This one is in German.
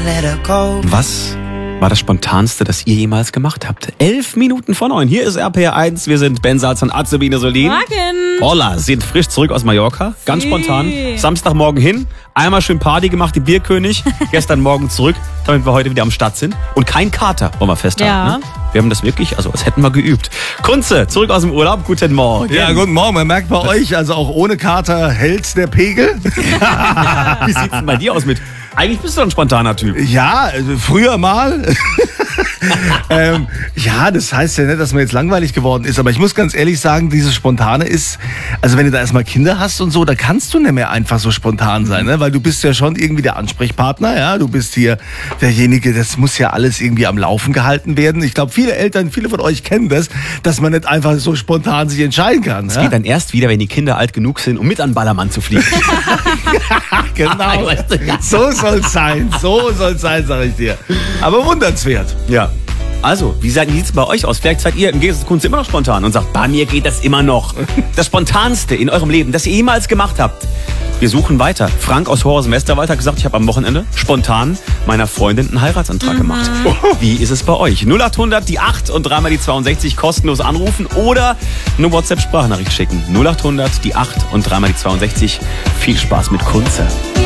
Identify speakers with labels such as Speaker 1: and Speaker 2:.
Speaker 1: Was war das Spontanste, das ihr jemals gemacht habt? 11:11. Hier ist RPR1. Wir sind Ben Salz und Azubine Solin.
Speaker 2: Morgen.
Speaker 1: Hola, sind frisch zurück aus Mallorca. Ganz spontan. Samstagmorgen hin. Einmal schön Party gemacht, die Bierkönig. Gestern Morgen zurück, damit wir heute wieder am Start sind. Und kein Kater, wollen wir festhalten.
Speaker 2: Ja.
Speaker 1: Ne? Wir haben das wirklich, also als hätten wir geübt. Kunze, zurück aus dem Urlaub. Guten Morgen.
Speaker 3: Ja, guten Morgen. Man merkt bei euch, also auch ohne Kater hält der Pegel.
Speaker 1: Wie sieht's denn bei dir aus mit? Eigentlich bist du ein spontaner Typ.
Speaker 3: Ja, früher mal. Ja, das heißt ja nicht, dass man jetzt langweilig geworden ist. Aber ich muss ganz ehrlich sagen, dieses Spontane ist, also wenn du da erstmal Kinder hast und so, da kannst du nicht mehr einfach so spontan sein, ne? Weil du bist ja schon irgendwie der Ansprechpartner, ja. Du bist hier derjenige, das muss ja alles irgendwie am Laufen gehalten werden. Ich glaube, viele Eltern, viele von euch kennen das, dass man nicht einfach so spontan sich entscheiden kann.
Speaker 1: Es geht dann erst wieder, wenn die Kinder alt genug sind, um mit an den Ballermann zu fliegen.
Speaker 3: Genau. So soll's sein. So soll's sein, sag ich dir. Aber wundernswert.
Speaker 1: Ja. Also, wie sieht es bei euch aus? Vielleicht seid ihr im Gegensatz zu Kunst immer noch spontan und sagt, bei mir geht das immer noch. Das Spontanste in eurem Leben, das ihr jemals gemacht habt. Wir suchen weiter. Frank aus Horst-Westerwald hat gesagt, ich habe am Wochenende spontan meiner Freundin einen Heiratsantrag gemacht. Wie ist es bei euch? 0800 die 8 und dreimal die 62 kostenlos anrufen oder eine WhatsApp-Sprachnachricht schicken. 0800 die 8 und dreimal die 62. Viel Spaß mit Kunze.